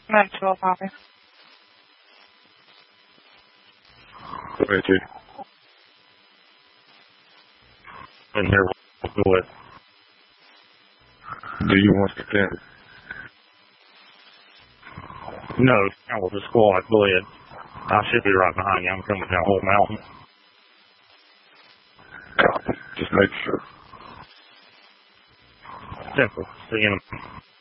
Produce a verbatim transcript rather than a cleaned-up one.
nine twelve, copy. Right here. In here, do it. Do you want to stand? No, I was a squad. Go ahead. I should be right behind you. I'm coming down Whole Mountain. Copy. Just make sure. Simple. See you in a